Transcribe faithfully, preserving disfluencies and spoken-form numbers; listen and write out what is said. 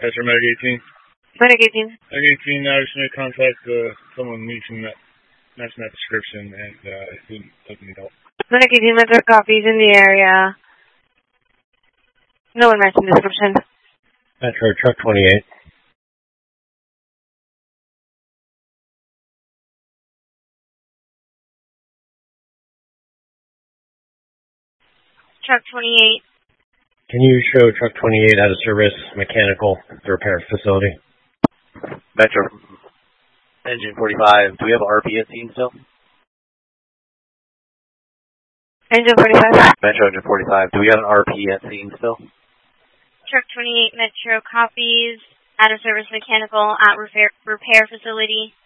That's for Medic eighteen. Medic eighteen. Medic eighteen, now just made contact uh, someone meeting that, matching that description, and uh, he doesn't need help. Medic eighteen, Metro copies in the area. No one matching description. Metro, truck twenty-eight. Truck twenty-eight. Can you show truck twenty-eight out of service mechanical repair facility? Metro, engine forty-five. Do we have an R P at scene still? Engine forty-five. Metro, engine forty-five. Do we have an R P at scene still? Truck twenty-eight, Metro copies. Out of service mechanical at repair, repair facility.